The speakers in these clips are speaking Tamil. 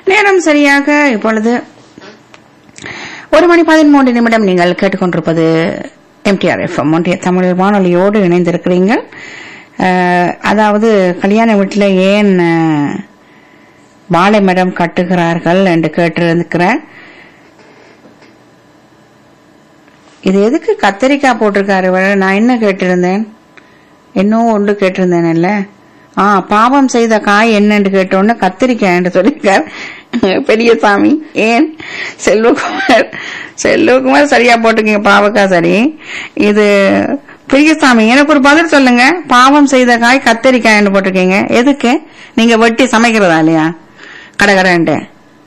நேரம் சரியாக இப்பொழுது 1:13 நீங்கள் கேட்டுக்கொண்டிருப்பது எம்டிஆர் எஃப்எம் ஒன்றிய தமிழ் வானொலியோடு இணைந்திருக்கிறீர்கள். அதாவது கல்யாண வீட்டில் ஏன் வாழை மரம் கட்டுகிறார்கள் என்று கேட்டிருக்கிறேன். இது எதுக்கு கத்தரிக்காய் போட்டிருக்காரு? நான் என்ன கேட்டிருந்தேன், இன்னும் ஒன்று கேட்டிருந்தேன் இல்ல, பாவம் செய்த காய் என்னன்னு கேட்டோன்னு கத்திரிக்காய் என்று சொல்லியிருக்கார் பெரியசாமி. ஏன் செல்வகுமார் சரியா போட்டுக்கீங்க, பாவக்காய் சரி. இது பெரியசாமி எனக்கு ஒரு பதில் சொல்லுங்க. பாவம் செய்த காய் கத்திரிக்காய் போட்டிருக்கீங்க, எதுக்கு? நீங்க வெட்டி சமைக்கிறதா இல்லையா கடகடன்ட்டு?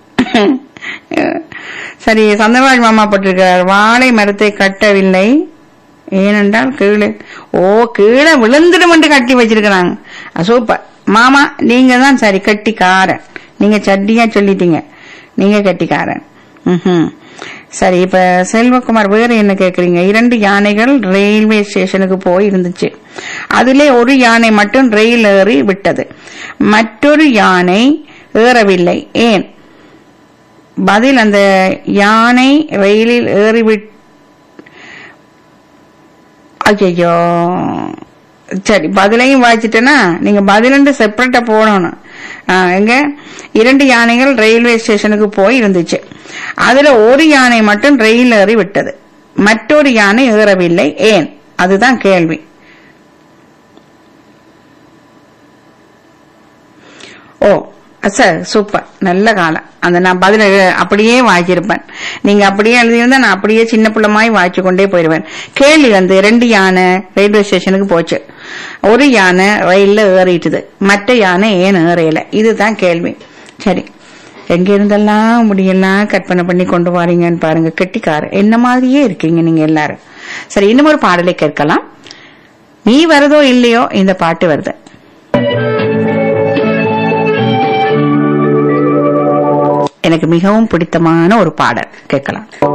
சரி, சந்திரராஜ் மாமா போட்டிருக்கிறார் வாழை மரத்தை கட்டவில்லை ஏனென்றால் கீழே விழுந்துடும் என்று கட்டி வச்சிருக்கிறாங்க. சூப்பர் மாமா, நீங்க தான் சரி கட்டிக்காரன். நீங்க சட்டியா சொல்லிட்டீங்க, நீங்க கட்டிக்காரன். சரி, இப்ப செல்வகுமார் வேற என்ன கேக்குறீங்க? 2 யானைகள் ரயில்வே ஸ்டேஷனுக்கு போய் இருந்துச்சு. அதிலே ஒரு யானை மட்டும் ரயில் ஏறி விட்டது, மற்றொரு யானை ஏறவில்லை, ஏன்? பதில், அந்த யானை ரயிலில் ஏறிவிட்டு, ஐயோ சரி பதிலையும் வாய்ச்சிட்டேன்னா நீங்க பதிலண்டு செப்பரேட்டா போடணும். எங்க 2 யானைகள் ரயில்வே ஸ்டேஷனுக்கு போய் இருந்துச்சு. அதுல ஒரு யானை மட்டும் ரயில் ஏறி விட்டது, மற்றொரு யானை ஏறவில்லை, ஏன்? அதுதான் கேள்வி. ஓ சார், சூப்பர், நல்ல காலம். அந்த நான் பதில அப்படியே வாய்ச்சிருப்பேன். நீங்க அப்படியே எழுதியிருந்தா நான் அப்படியே சின்ன பிள்ளைமாய் வாய்ச்சி கொண்டே போயிடுவேன். கேள்வி 2 யானை ரயில்வே ஸ்டேஷனுக்கு போச்சு, ஒரு யானை ரயில்ல ஏறிட்டுது, மற்ற யானை ஏன் ஏறையல? இதுதான் கேள்வி. சரி, எங்க இருந்தெல்லாம் முடியெல்லாம் கற்பனை பண்ணி கொண்டு வாரீங்கன்னு பாருங்க. கெட்டிக்கார என்ன மாதிரியே இருக்கீங்க நீங்க எல்லாரும். சரி, இன்னும் ஒரு பாடலை கேட்கலாம். நீ வருதோ இல்லையோ இந்த பாட்டு வருது. எனக்கு மிகவும் பிடித்தமான ஒரு பாடல் கேட்கலாம்.